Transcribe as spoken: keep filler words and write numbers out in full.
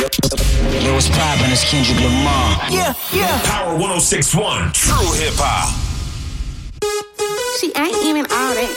Yo, what's poppin'? It's Kendrick Lamar. Yeah, yeah. Power one oh six point one, True Hip Hop. She ain't even all that